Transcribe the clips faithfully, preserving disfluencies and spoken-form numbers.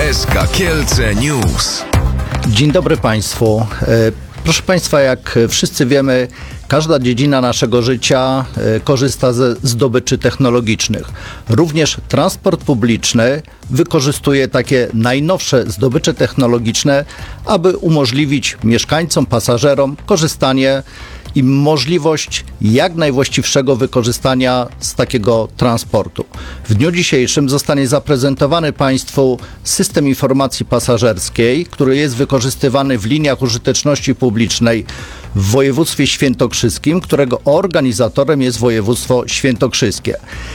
S K Kielce News. Dzień dobry Państwu. Proszę Państwa, jak wszyscy wiemy, każda dziedzina naszego życia korzysta ze zdobyczy technologicznych. Również transport publiczny wykorzystuje takie najnowsze zdobycze technologiczne, aby umożliwić mieszkańcom, pasażerom korzystanie i możliwość jak najwłaściwszego wykorzystania z takiego transportu. W dniu dzisiejszym zostanie zaprezentowany Państwu system informacji pasażerskiej, który jest wykorzystywany w liniach użyteczności publicznej w województwie świętokrzyskim, którego organizatorem jest województwo świętokrzyskie.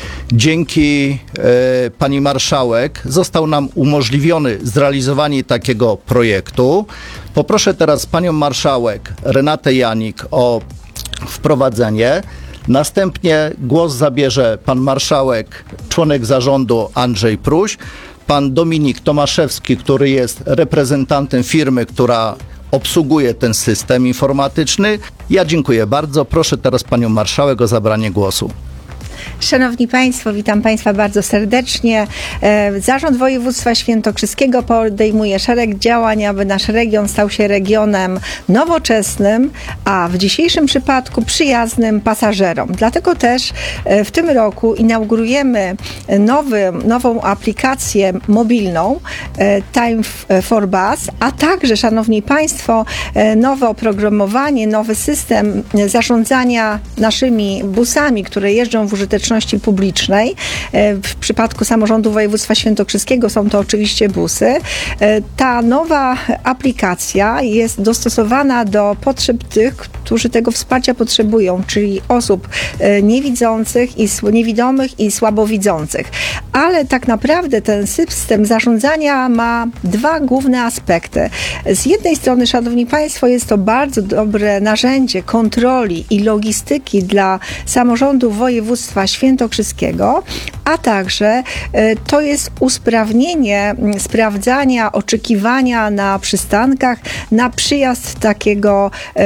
Dzięki e, pani marszałek został nam umożliwiony zrealizowanie takiego projektu. Poproszę teraz panią marszałek Renatę Janik o wprowadzenie. Następnie głos zabierze pan marszałek, członek zarządu Andrzej Pruś, pan Dominik Tomaszewski, który jest reprezentantem firmy, która obsługuje ten system informatyczny. Ja dziękuję bardzo. Proszę teraz panią marszałek o zabranie głosu. Szanowni Państwo, witam Państwa bardzo serdecznie. Zarząd Województwa Świętokrzyskiego podejmuje szereg działań, aby nasz region stał się regionem nowoczesnym, a w dzisiejszym przypadku przyjaznym pasażerom. Dlatego też w tym roku inaugurujemy nowy, nową aplikację mobilną Time for Bus, a także, Szanowni Państwo, nowe oprogramowanie, nowy system zarządzania naszymi busami, które jeżdżą w użyteczności publicznej. W przypadku samorządu województwa świętokrzyskiego są to oczywiście busy. Ta nowa aplikacja jest dostosowana do potrzeb tych, którzy tego wsparcia potrzebują, czyli osób niewidzących i niewidomych i słabowidzących. Ale tak naprawdę ten system zarządzania ma dwa główne aspekty. Z jednej strony, Szanowni Państwo, jest to bardzo dobre narzędzie kontroli i logistyki dla samorządu województwa świętokrzyskiego, a także to jest usprawnienie sprawdzania, oczekiwania na przystankach na przyjazd takiego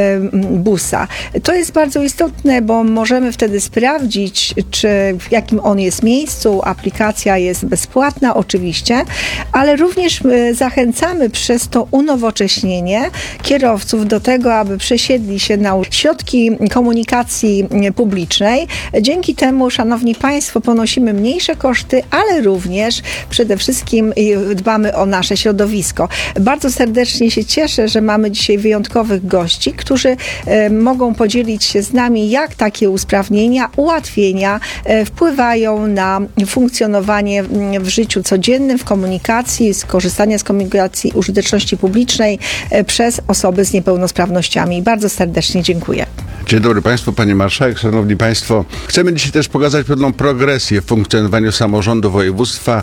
busa. To jest bardzo istotne, bo możemy wtedy sprawdzić, czy w jakim on jest miejscu. Aplikacja jest bezpłatna oczywiście, ale również zachęcamy przez to unowocześnienie kierowców do tego, aby przesiedli się na środki komunikacji publicznej. Dzięki temu, Szanowni Państwo, ponosimy mniejsze koszty, ale również przede wszystkim dbamy o nasze środowisko. Bardzo serdecznie się cieszę, że mamy dzisiaj wyjątkowych gości, którzy e, mogą podzielić się z nami, jak takie usprawnienia, ułatwienia e, wpływają na funkcjonowanie w życiu codziennym, w komunikacji, skorzystanie z komunikacji użyteczności publicznej e, przez osoby z niepełnosprawnościami. Bardzo serdecznie dziękuję. Dzień dobry Państwu, Panie Marszałek, Szanowni Państwo. Chcemy dzisiaj też pokazać pewną progresję w funkcjonowaniu samorządu województwa.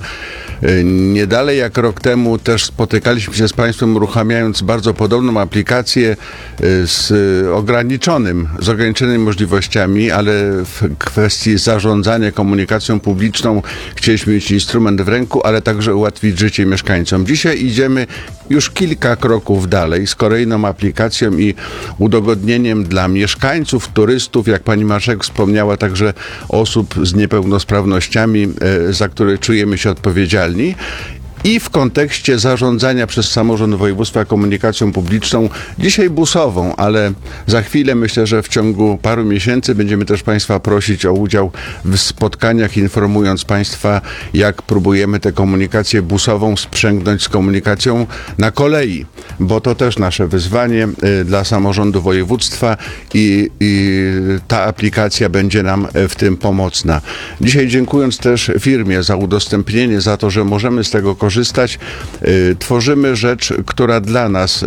Nie dalej jak rok temu też spotykaliśmy się z Państwem, uruchamiając bardzo podobną aplikację z ograniczonym, z ograniczonymi możliwościami, ale w kwestii zarządzania komunikacją publiczną chcieliśmy mieć instrument w ręku, ale także ułatwić życie mieszkańcom. Dzisiaj idziemy już kilka kroków dalej z kolejną aplikacją i udogodnieniem dla mieszkańców, turystów, jak pani marszałek wspomniała, także osób z niepełnosprawnościami, za które czujemy się odpowiedzialni. I w kontekście zarządzania przez samorząd województwa komunikacją publiczną, dzisiaj busową, ale za chwilę myślę, że w ciągu paru miesięcy będziemy też Państwa prosić o udział w spotkaniach, informując Państwa, jak próbujemy tę komunikację busową sprzęgnąć z komunikacją na kolei, bo to też nasze wyzwanie y, dla samorządu województwa i, i ta aplikacja będzie nam w tym pomocna. Dzisiaj dziękując też firmie za udostępnienie, za to, że możemy z tego korzystać, korzystać. Tworzymy rzecz, która dla nas,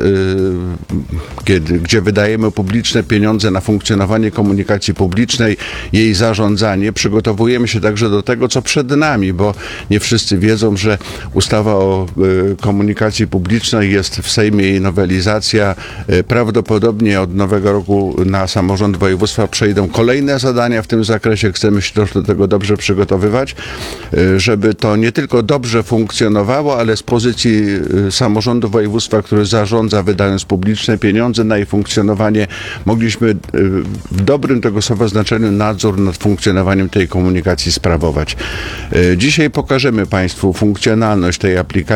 kiedy, gdzie wydajemy publiczne pieniądze na funkcjonowanie komunikacji publicznej, jej zarządzanie, przygotowujemy się także do tego, co przed nami, bo nie wszyscy wiedzą, że ustawa o komunikacji publicznej jest w Sejmie, jej nowelizacja. Prawdopodobnie od nowego roku na samorząd województwa przejdą kolejne zadania w tym zakresie. Chcemy się też do tego dobrze przygotowywać, żeby to nie tylko dobrze funkcjonowało, ale z pozycji samorządu województwa, który zarządza, wydając publiczne pieniądze na jej funkcjonowanie, mogliśmy w dobrym tego słowa znaczeniu nadzór nad funkcjonowaniem tej komunikacji sprawować. Dzisiaj pokażemy Państwu funkcjonalność tej aplikacji.